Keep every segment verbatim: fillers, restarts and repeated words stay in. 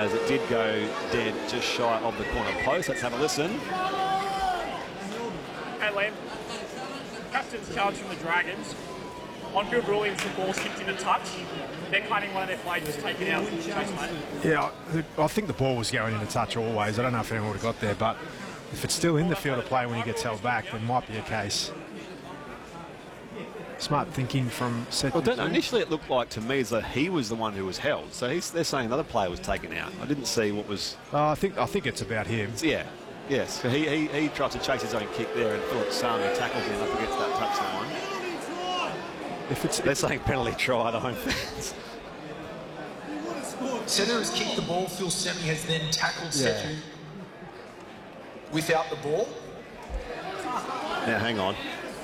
as it did go dead just shy of the corner post. Let's have a listen. Hey, Liam. Captain's charge from the Dragons. On field rulings, the ball's kicked in a touch. They're claiming one of their players was taken out. Chase, mate. Yeah, I think the ball was going in a touch always. I don't know if anyone would have got there, but if it's still in the field of play when he gets held back, then might be a case. Smart thinking from Seth. Well, initially it looked like to me as though he was the one who was held. So he's, they're saying another player was taken out. I didn't see what was... Uh, I think I think it's about him. Yeah, yes. So he, he, he tries to chase his own kick there, and Philip Sami tackles him up against that touchline. If it's, they're saying penalty try, the home fans. Setter has kicked the ball. Phil Sami has then tackled Yeah. Setter without the ball. Now, hang on.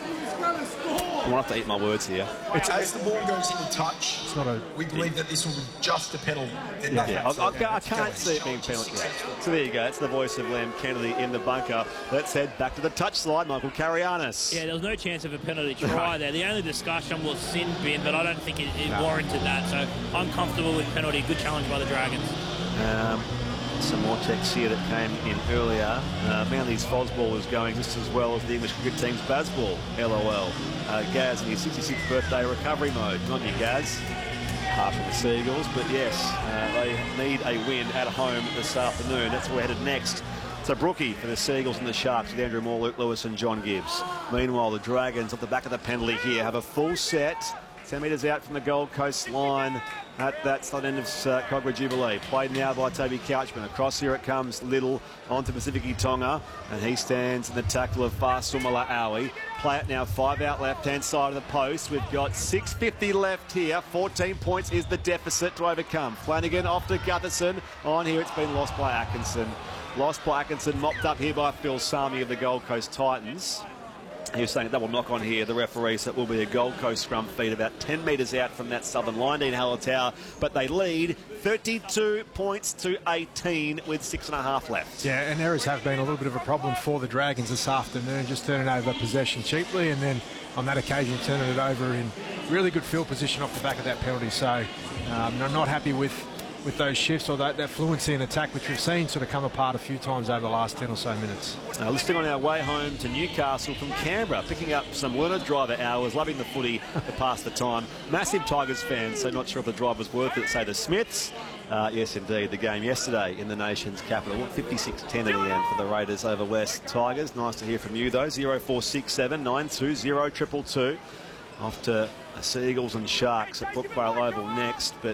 I might have to eat my words here. It's, As the ball goes into touch, It's not a, we believe that this will be just a penalty. Yeah, yeah. I, I, I can't see it being penalty. So there you go. It's the voice of Liam Kennedy in the bunker. Let's head back to the touch slide. Michael Carianis. Yeah, there was no chance of a penalty try there. The only discussion was sin bin, but I don't think it, it No. warranted that. So I'm comfortable with penalty. Good challenge by the Dragons. Um, some more text here that came in earlier. Uh, Manly's Fosball is going just as well as the English cricket team's Bazball. LOL. Uh, Gaz in his sixty-sixth birthday recovery mode. Not you, Gaz. Half of the Seagulls, but yes, uh, they need a win at home this afternoon. That's where we're headed next. So Brookie for the Seagulls and the Sharks with Andrew Moore, Luke Lewis and John Gibbs. Meanwhile, the Dragons at the back of the penalty here have a full set. ten metres out from the Gold Coast line at that southern end of uh, Cogra Jubilee. Played now by Toby Couchman. Across here it comes Little onto Pacific Tonga, and he stands in the tackle of Farsumala Aui. Play it now, five out left-hand side of the post. We've got six fifty left here. fourteen points is the deficit to overcome. Flanagan off to Gutherson. On here it's been lost by Atkinson. Lost by Atkinson, mopped up here by Phil Sami of the Gold Coast Titans. He was saying a double knock on here. The referee said it will be a Gold Coast scrum feed about ten metres out from that southern line, Dean Hallertau, but they lead thirty-two points to eighteen with six and a half left. Yeah, and errors have been a little bit of a problem for the Dragons this afternoon, just turning over possession cheaply and then on that occasion turning it over in really good field position off the back of that penalty. So um, I'm not happy with with those shifts or that, that fluency in attack, which we've seen sort of come apart a few times over the last ten or so minutes. Uh, listing on our way home to Newcastle from Canberra, picking up some learner driver hours, loving the footy to pass the time. Massive Tigers fan, so not sure if the drive was worth it, say the Smiths. Uh, yes, indeed, the game yesterday in the nation's capital. fifty-six ten in the end for the Raiders over West Tigers. Nice to hear from you, though. zero four six seven nine two zero two two two. Off to the Seagulls and Sharks at Brookvale Oval next, but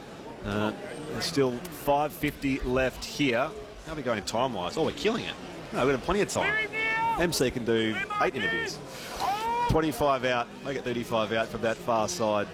uh, there's still five fifty left here. How are we going time-wise? Oh, we're killing it. No, we've got plenty of time. M C can do eight interviews. twenty-five out, make it thirty-five out from that far side.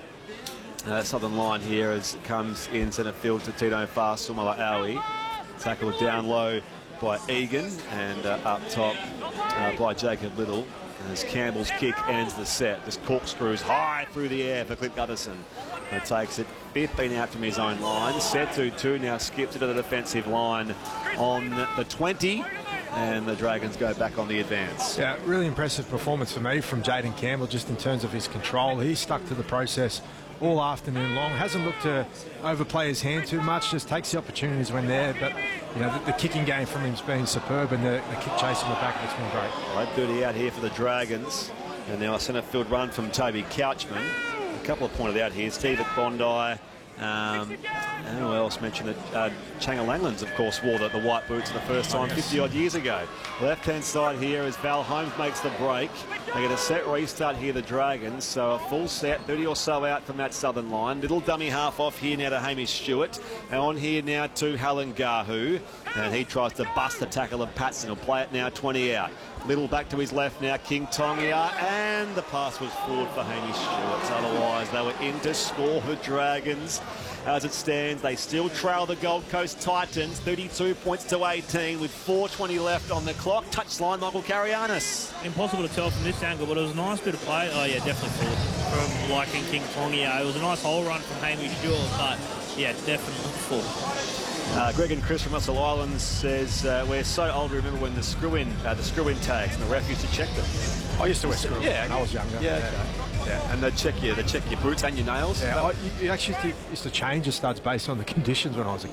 Uh, southern line here as it comes in centre field to Tino Farsumala Aui. Tackled down low by Egan and uh, up top uh, by Jacob Little. As Campbell's kick ends the set, just corkscrews high through the air for Clint Gutherson. And takes it fifteen out from his own line. Set to two now skips to the defensive line on the twenty. And the Dragons go back on the advance. Yeah, really impressive performance for me from Jaden Campbell, just in terms of his control. He stuck to the process all afternoon long. Hasn't looked to overplay his hand too much, just takes the opportunities when there. But, you know, the, the kicking game from him's been superb, and the, the kick chase on the back of it's been great. Right, thirty out here for the Dragons. And now a centre field run from Toby Couchman. A couple of pointed out here. Steve at Bondi. Um, and who else mentioned that uh, Changa Langlands, of course, wore the, the white boots for the first time fifty odd years ago. Left-hand side here as Val Holmes makes the break. They get a set restart here, the Dragons. So a full set, thirty or so out from that southern line. Little dummy half off here now to Hamish Stewart. And on here now to Helen Gahu. And he tries to bust the tackle of Patson. He'll play it now twenty out. Little back to his left now, King Tongia, and the pass was forward for Hamish Stewart. Otherwise, they were in to score the Dragons. As it stands, they still trail the Gold Coast Titans, thirty-two points to eighteen, with four twenty left on the clock. Touchline, Michael Carianis. Impossible to tell from this angle, but it was a nice bit of play. Oh, yeah, definitely full from liking King Tongia. It was a nice hole run from Hamish Stewart, but, yeah, definitely full. Uh, Greg and Chris from Russell Islands says uh, we're so old to remember when the screw-in uh, the screw-in tags and the ref used to check them. I used to wear screw yeah, when I was younger. Yeah, okay. Yeah, and they check your they check your boots and your nails. Yeah, I, you actually used to change the studs based on the conditions when I was a kid.